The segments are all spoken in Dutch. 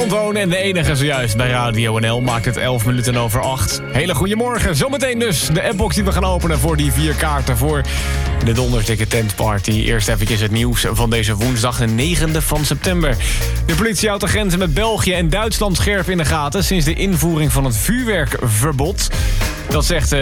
Ron Toon en de enige zojuist bij Radio NL maakt het 11 minuten over 8. Hele goedemorgen. Zometeen dus de appbox die we gaan openen voor die 4 kaarten voor de Dondersdikke Tentparty. Eerst eventjes het nieuws van deze woensdag, de 9e van september. De politie houdt de grenzen met België en Duitsland scherp in de gaten sinds de invoering van het vuurwerkverbod. Dat zegt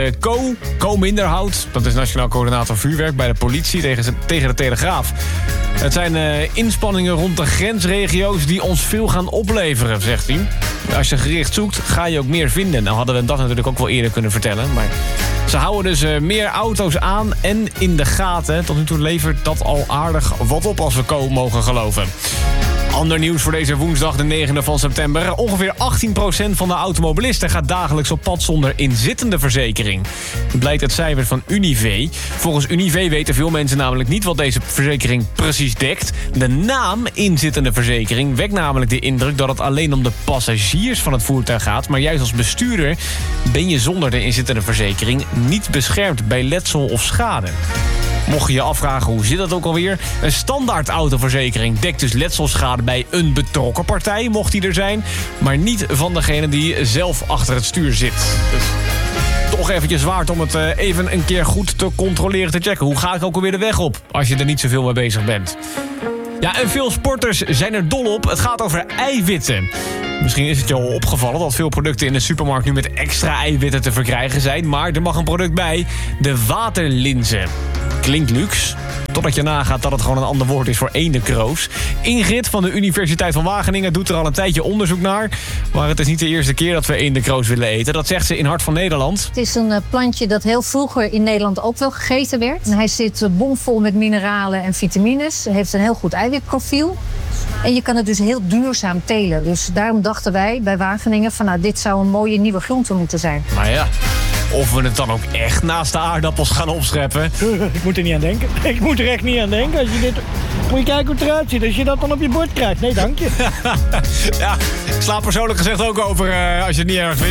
Co Minderhout, dat is Nationaal Coördinator Vuurwerk bij de politie tegen de Telegraaf. Het zijn inspanningen rond de grensregio's die ons veel gaan opleveren, zegt hij. Als je gericht zoekt, ga je ook meer vinden. Nou hadden we dat natuurlijk ook wel eerder kunnen vertellen. Maar ze houden dus meer auto's aan en in de gaten. Tot nu toe levert dat al aardig wat op als we Co mogen geloven. Ander nieuws voor deze woensdag, de 9e van september. Ongeveer 18% van de automobilisten gaat dagelijks op pad zonder inzittende verzekering. Dat blijkt uit cijfers van Unive. Volgens Unive weten veel mensen namelijk niet wat deze verzekering precies dekt. De naam inzittende verzekering wekt namelijk de indruk dat het alleen om de passagiers van het voertuig gaat. Maar juist als bestuurder ben je zonder de inzittende verzekering niet beschermd bij letsel of schade. Mocht je je afvragen hoe zit dat ook alweer? Een standaard autoverzekering dekt dus letselschade bij een betrokken partij, mocht die er zijn, maar niet van degene die zelf achter het stuur zit. Dus toch eventjes waard om het even een keer goed te controleren, te checken. Hoe ga ik ook alweer de weg op als je er niet zoveel mee bezig bent? Ja, en veel sporters zijn er dol op. Het gaat over eiwitten. Misschien is het je al opgevallen dat veel producten in de supermarkt nu met extra eiwitten te verkrijgen zijn. Maar er mag een product bij, de waterlinzen. Klinkt luxe, totdat je nagaat dat het gewoon een ander woord is voor eendenkroos. Ingrid van de Universiteit van Wageningen doet er al een tijdje onderzoek naar. Maar het is niet de eerste keer dat we eendenkroos willen eten. Dat zegt ze in Hart van Nederland. Het is een plantje dat heel vroeger in Nederland ook wel gegeten werd. En hij zit bomvol met mineralen en vitamines. Hij heeft een heel goed eiwitprofiel. En je kan het dus heel duurzaam telen. Dus daarom dachten wij bij Wageningen van dit zou een mooie nieuwe groente moeten zijn. Maar ja, of we het dan ook echt naast de aardappels gaan opscheppen. Ik moet er niet aan denken. Ik moet er echt niet aan denken. Als je dit... Moet je kijken hoe het eruit ziet. Als je dat dan op je bord krijgt. Nee, dank je. Ja, ik sla persoonlijk gezegd ook over als je het niet erg vindt.